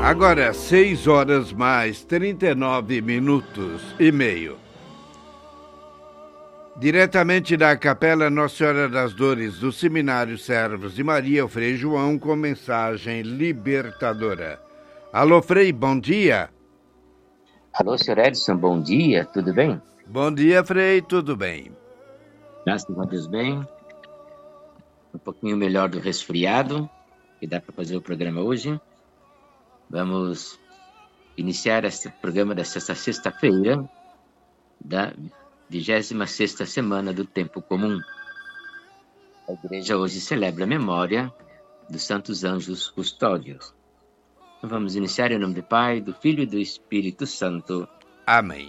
Agora, 6 horas mais 39 minutos e meio. Diretamente da Capela Nossa Senhora das Dores do Seminário Servos de Maria, o Frei João com mensagem libertadora. Alô, Frei, bom dia. Alô, senhor Edson, bom dia, tudo bem? Bom dia, Frei, tudo bem. Graças a Deus bem. Um pouquinho melhor do resfriado, que dá para fazer o programa hoje. Vamos iniciar este programa desta sexta-feira, da 26ª semana do Tempo Comum. A igreja hoje celebra a memória dos Santos Anjos Custódios. Vamos iniciar em nome do Pai, do Filho e do Espírito Santo. Amém.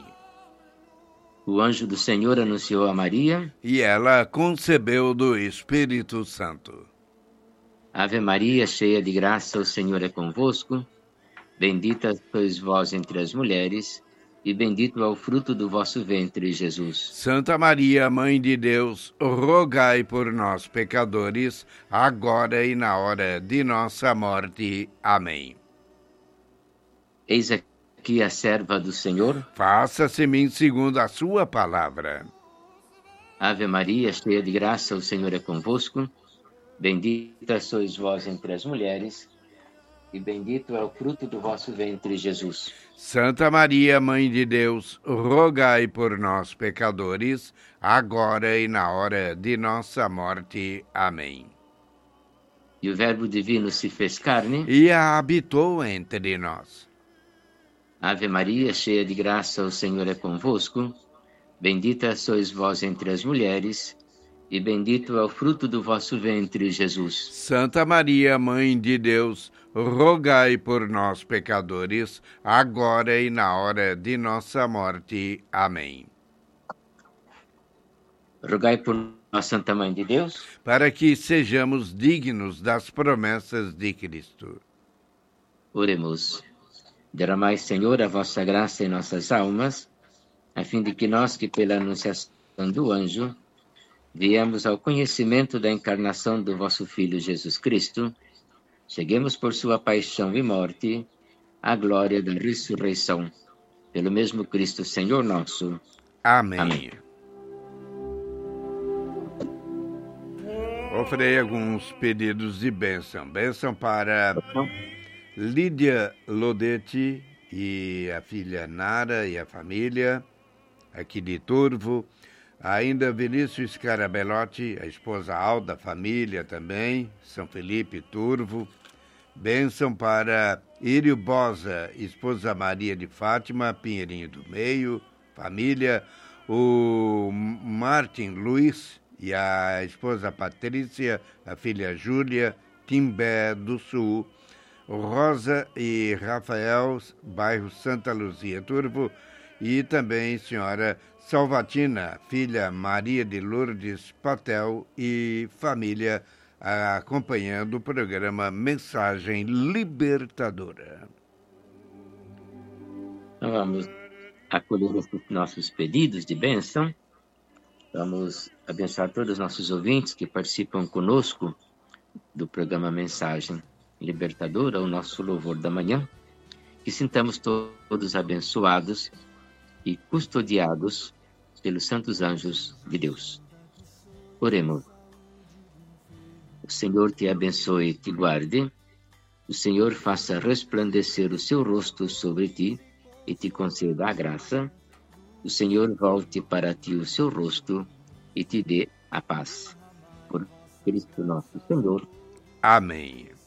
O anjo do Senhor anunciou a Maria, e ela concebeu do Espírito Santo. Ave Maria, cheia de graça, o Senhor é convosco. Bendita sois vós entre as mulheres, e bendito é o fruto do vosso ventre, Jesus. Santa Maria, Mãe de Deus, rogai por nós, pecadores, agora e na hora de nossa morte. Amém. Eis aqui a serva do Senhor. Faça-se-me segundo a sua palavra. Ave Maria, cheia de graça, o Senhor é convosco. Bendita sois vós entre as mulheres, e bendito é o fruto do vosso ventre, Jesus. Santa Maria, Mãe de Deus, rogai por nós, pecadores, agora e na hora de nossa morte. Amém. E o Verbo Divino se fez carne e habitou entre nós. Ave Maria, cheia de graça, o Senhor é convosco. Bendita sois vós entre as mulheres, e bendito é o fruto do vosso ventre, Jesus. Santa Maria, Mãe de Deus, rogai por nós, pecadores, agora e na hora de nossa morte. Amém. Rogai por nós, Santa Mãe de Deus, para que sejamos dignos das promessas de Cristo. Oremos. Derramai, Senhor, a vossa graça em nossas almas, a fim de que nós, que pela anunciação do anjo, viemos ao conhecimento da encarnação do vosso Filho Jesus Cristo, cheguemos por sua paixão e morte à glória da ressurreição. Pelo mesmo Cristo, Senhor nosso. Amém. Amém. Oferei alguns pedidos de bênção. Bênção para Lídia Lodete e a filha Nara e a família, aqui de Turvo. Ainda Vinícius Scarabelotti, a esposa Alda, a família também, São Felipe, Turvo. Bênção para Írio Bosa, esposa Maria de Fátima, Pinheirinho do Meio, família. O Martin Luiz e a esposa Patrícia, a filha Júlia, Timbé do Sul. Rosa e Rafael, bairro Santa Luzia, Turvo, e também senhora Salvatina, filha Maria de Lourdes Patel e família, acompanhando o programa Mensagem Libertadora. Então vamos acolher os nossos pedidos de bênção. Vamos abençoar todos os nossos ouvintes que participam conosco do programa Mensagem Libertadora, o nosso louvor da manhã, que sintamos todos abençoados e custodiados pelos santos anjos de Deus. Oremos. O Senhor te abençoe e te guarde, o Senhor faça resplandecer o seu rosto sobre ti e te conceda a graça, o Senhor volte para ti o seu rosto e te dê a paz. Por Cristo nosso Senhor. Amém.